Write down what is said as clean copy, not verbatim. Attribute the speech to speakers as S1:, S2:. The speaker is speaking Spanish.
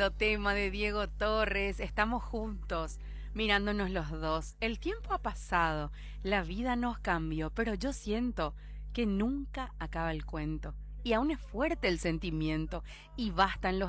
S1: lindo tema de Diego Torres. Estamos juntos, mirándonos los dos. El tiempo ha pasado, la vida nos cambió, pero yo siento que nunca acaba el cuento. Y aún es fuerte el sentimiento, y bastan los